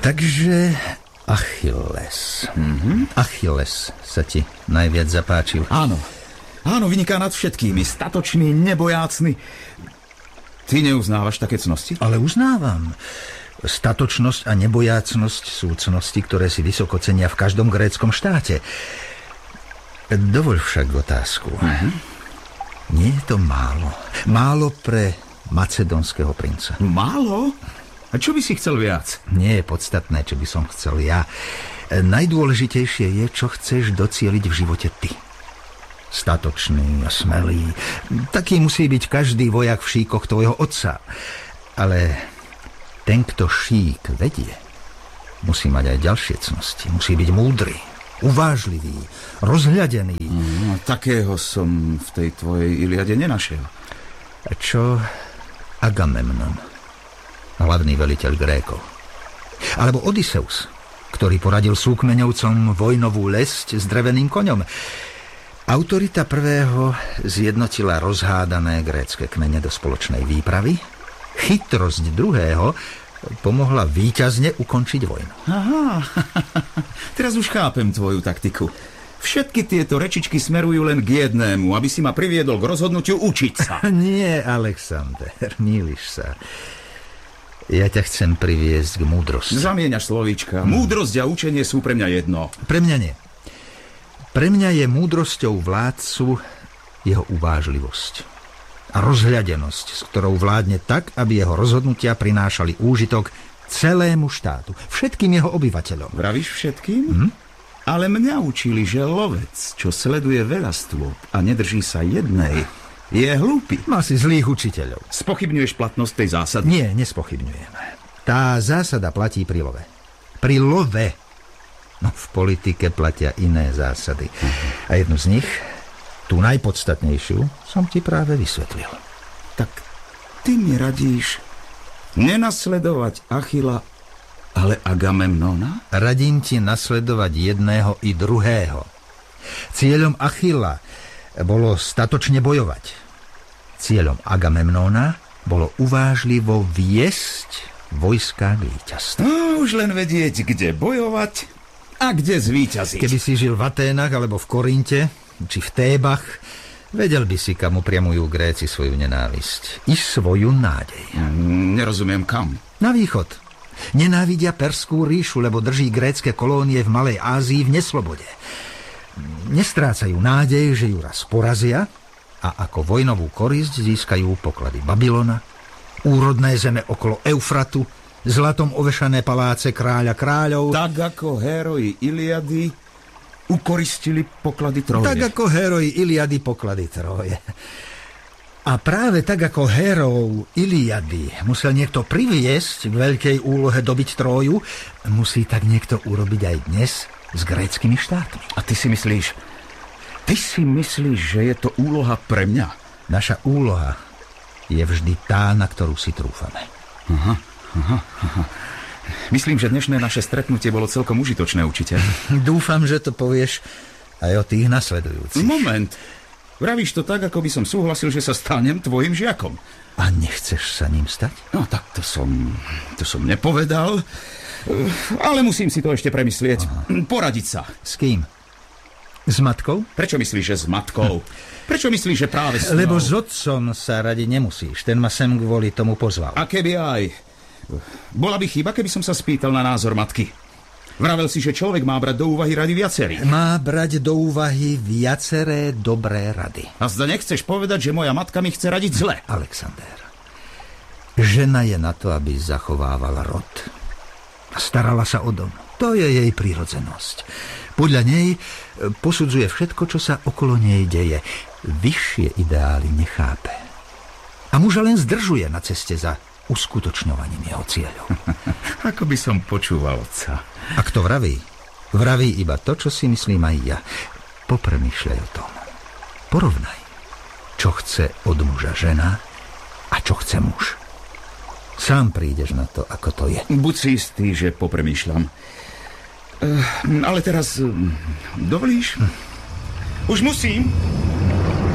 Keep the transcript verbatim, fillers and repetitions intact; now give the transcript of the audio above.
Takže Achilles. Mm-hmm. Achilles sa ti najviac zapáčil. Áno. Áno, vyniká nad všetkými. Statočný, nebojácny. Ty neuznávaš také cnosti? Ale uznávam. Statočnosť a nebojácnosť sú cnosti, ktoré si vysoko cenia v každom gréckom štáte. Dovoľ však otázku. Mm-hmm. Nie je to málo. Málo pre macedónskeho princa. Málo? A čo by si chcel viac? Nie je podstatné, čo by som chcel ja. Najdôležitejšie je, čo chceš docieliť v živote ty. Statočný a smelý. Taký musí byť každý vojak v šíkoch tvojho otca. Ale ten, kto šík vedie, musí mať aj ďalšie cnosti. Musí byť múdry, uvážlivý, rozhľadený. No, takého som v tej tvojej Iliade nenašiel. A čo Agamemnon, hlavný veliteľ Grékov? Alebo Odysseus, ktorý poradil súkmeňovcom vojnovú lesť s dreveným koňom? Autorita prvého zjednotila rozhádané grécke kmene do spoločnej výpravy. Chytrosť druhého pomohla víťazne ukončiť vojnu. Aha, teraz už chápem tvoju taktiku. Všetky tieto rečičky smerujú len k jednému, aby si ma priviedol k rozhodnutiu učiť sa. Nie, Alexander, mýliš sa. Ja ťa chcem priviesť k múdrosti. Zamieňaš slovíčka. Múdrosť a učenie sú pre mňa jedno. Pre mňa nie. Pre mňa je múdrosťou vládcu jeho uvážlivosť a rozhľadenosť, s ktorou vládne tak, aby jeho rozhodnutia prinášali úžitok celému štátu, všetkým jeho obyvateľom. Vravíš všetkým? Hm? Ale mňa učili, že lovec, čo sleduje veľa stôp a nedrží sa jednej, je hlúpy. Má si zlých učiteľov. Spochybňuješ platnosť tej zásady? Nie, nespochybňujem. Tá zásada platí pri love. Pri love. No, v politike platia iné zásady. Uh-huh. A jednu z nich, tú najpodstatnejšiu, som ti práve vysvetlil. Tak ty mi radíš nenasledovať Achila, ale Agamemnona? Radím ti nasledovať jedného i druhého. Cieľom Achila bolo statočne bojovať. Cieľom Agamemnona bolo uvážlivo viesť vojská k víťazstvu. No, už len vedieť, kde bojovať a kde zvíťaziť. Keby si žil v Aténach alebo v Korinte, či v Tébach, vedel by si, kam upriamujú Gréci svoju nenávisť. I svoju nádej. Mm, nerozumiem kam. Na východ. Nenávidia Perskú ríšu, lebo drží grécke kolónie v Malej Ázii v neslobode. Nestrácajú nádej, že ju raz porazia a ako vojnovú korisť získajú poklady Babylona, úrodné zeme okolo Eufratu, zlatom ovešané paláce kráľa kráľov. Tak ako héroji Iliady ukoristili poklady Tróje. Tak ako héroji Iliady poklady Tróje. A práve tak ako hérov Iliady musel niekto priviesť k veľkej úlohe dobiť Tróju, musí tak niekto urobiť aj dnes s gréckymi štátmi. A ty si myslíš, ty si myslíš, že je to úloha pre mňa? Naša úloha je vždy tá, na ktorú si trúfame. Aha, aha, aha. Myslím, že dnešné naše stretnutie bolo celkom užitočné, učiteľ. Dúfam, že to povieš aj o tých nasledujúcich. Moment. Vravíš to tak, ako by som súhlasil, že sa stanem tvojim žiakom. A nechceš sa ním stať? No tak to som, to som nepovedal. Ale musím si to ešte premyslieť. Aha. Poradiť sa. S kým? S matkou? Prečo myslíš, že s matkou? Prečo myslíš, že práve s ňou? Lebo s otcom sa radiť nemusíš. Ten ma sem kvôli tomu pozval. A keby aj. Bola by chyba, keby som sa spýtal na názor matky. Vravel si, že človek má brať do úvahy rady viacerých. Má brať do úvahy viaceré dobré rady. A zda nechceš povedať, že moja matka mi chce radiť zle? Alexander, žena je na to, aby zachovávala rod. A starala sa o dom. To je jej prírodzenosť. Podľa nej posudzuje všetko, čo sa okolo nej deje. Vyššie ideály nechápe. A muža len zdržuje na ceste za uskutočňovaním jeho cieľov. Ako by som počúval otca. A kto vraví? Vraví iba to, čo si myslím aj ja. Popremýšľaj o tom. Porovnaj, čo chce od muža žena a čo chce muž. Sám prídeš na to, ako to je. Buď si istý, že popremýšľam. Uh, ale teraz uh, dovolíš? Hm. Už musím.